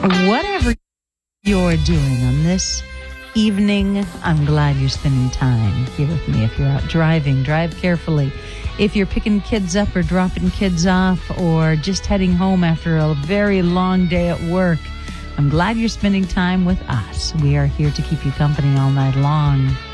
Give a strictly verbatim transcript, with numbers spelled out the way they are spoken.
Whatever you're doing on this evening, I'm glad you're spending time here with me. If you're out driving, drive carefully. If you're picking kids up or dropping kids off or just heading home after a very long day at work, I'm glad you're spending time with us. We are here to keep you company all night long.